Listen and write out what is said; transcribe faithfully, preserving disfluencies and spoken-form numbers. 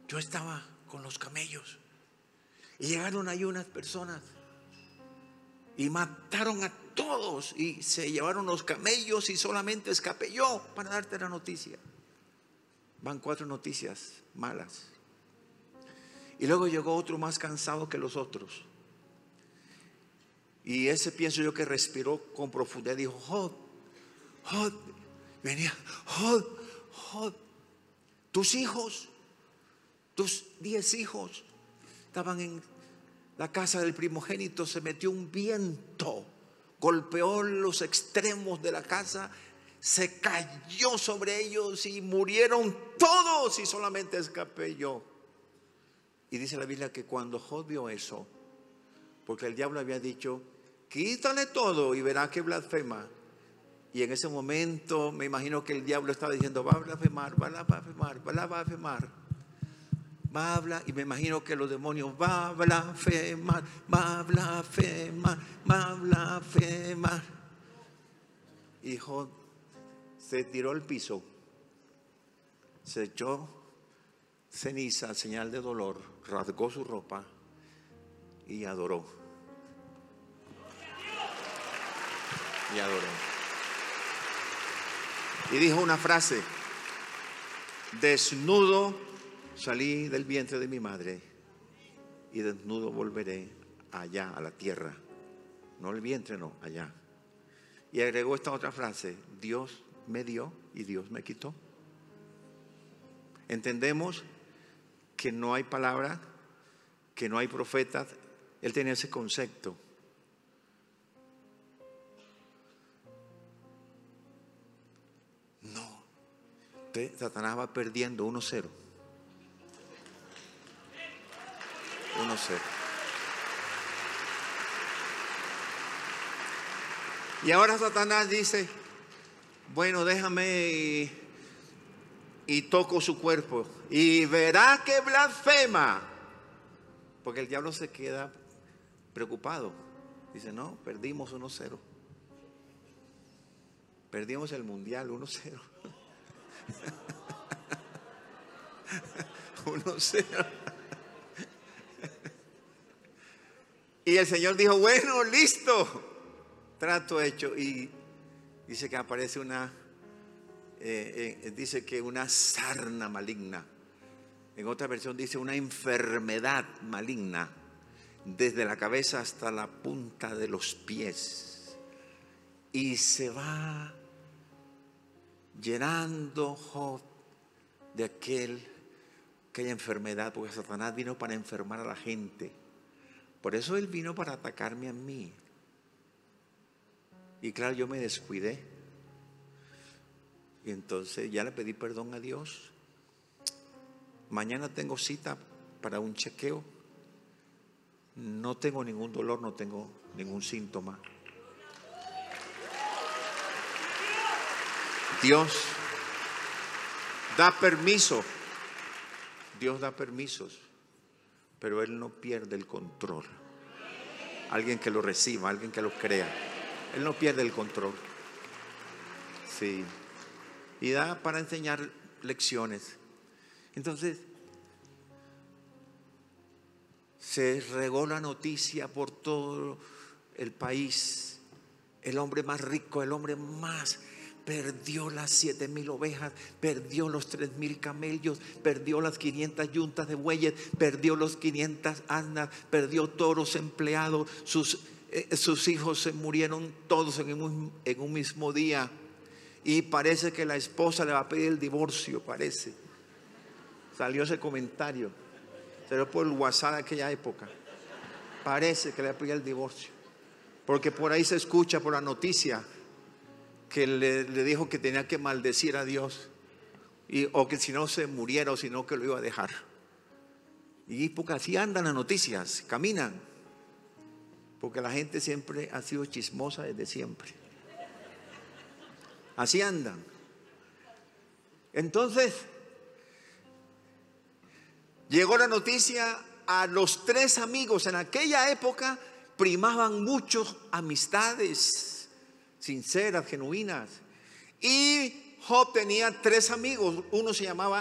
yo estaba con los camellos y llegaron ahí unas personas y mataron a todos y se llevaron los camellos y solamente escapé yo para darte la noticia. Van cuatro noticias malas. Y luego llegó otro más cansado que los otros. Y ese, pienso yo, que respiró con profundidad, dijo: Job, Job, venía, Job, Job, tus hijos, tus diez hijos estaban en la casa del primogénito. Se metió un viento, golpeó los extremos de la casa, se cayó sobre ellos y murieron todos y solamente escapé yo. Y dice la Biblia que cuando Job vio eso, porque el diablo había dicho: quítale todo y verá que blasfema. Y en ese momento me imagino que el diablo estaba diciendo: va a blasfemar, va a blasfemar, va a blasfemar, va a hablar. Y me imagino que los demonios: va a blasfemar, va a blasfemar, va a blasfemar. Y Job se tiró al piso, se echó ceniza, señal de dolor, rasgó su ropa y adoró. Y adoró. Y dijo una frase: desnudo salí del vientre de mi madre y desnudo volveré allá, a la tierra. No el vientre, no, allá. Y agregó esta otra frase: Dios me dio y Dios me quitó. Entendemos que no hay palabra, que no hay profetas. Él tenía ese concepto. No, Satanás va perdiendo uno cero. uno cero. Y ahora Satanás dice: bueno, déjame y, y toco su cuerpo y verá que blasfema. Porque el diablo se queda preocupado. Dice: no, perdimos uno cero. Perdimos el mundial uno cero. uno cero. Y el Señor dijo: bueno, listo. Trato hecho. Y dice que aparece una, eh, eh, dice que una sarna maligna. En otra versión dice una enfermedad maligna, desde la cabeza hasta la punta de los pies. Y se va llenando Job de aquel, aquella enfermedad, porque Satanás vino para enfermar a la gente. Por eso él vino para atacarme a mí. Y claro, yo me descuidé. Y entonces ya le pedí perdón a Dios. Mañana tengo cita para un chequeo. No tengo ningún dolor, no tengo ningún síntoma. Dios da permiso. Dios da permisos, pero Él no pierde el control. Alguien que lo reciba, alguien que lo crea. Él no pierde el control. Sí. Y da para enseñar lecciones. Entonces, se regó la noticia por todo el país. El hombre más rico, el hombre más, perdió las siete mil ovejas, perdió los tres mil camellos, perdió las quinientas yuntas de bueyes, perdió los quinientas asnas, perdió todos los empleados, sus, eh, sus hijos se murieron todos en un, en un mismo día. Y parece que la esposa le va a pedir el divorcio, parece. Salió ese comentario. Salió por el WhatsApp de aquella época. Parece que le va a pedir el divorcio. Porque por ahí se escucha por la noticia que le, le dijo que tenía que maldecir a Dios. Y, o que si no se muriera, o si no que lo iba a dejar. Y porque así andan las noticias, caminan. Porque la gente siempre ha sido chismosa desde siempre. Así andan. Entonces, llegó la noticia a los tres amigos. En aquella época primaban mucho amistades sinceras, genuinas. Y Job tenía tres amigos. Uno se llamaba